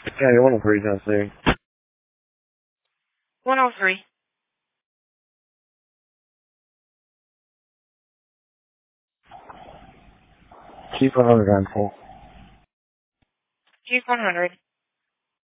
Yeah, you're 103 downstairs. 103. Chief 100 on full. Chief 100.